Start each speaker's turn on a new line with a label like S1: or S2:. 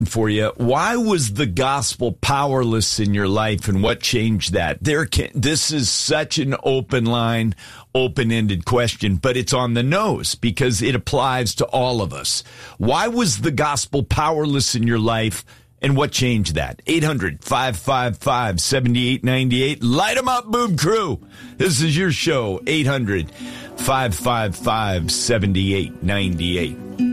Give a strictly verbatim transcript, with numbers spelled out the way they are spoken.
S1: for you. Why was the gospel powerless in your life, and what changed that? There can, this is such an open line, open-ended question, but it's on the nose because it applies to all of us. Why was the gospel powerless in your life, and what changed that? eight hundred, five five five, seven eight nine eight. Light 'em up, Boom Crew. This is your show, eight hundred, five five five, seven eight nine eight.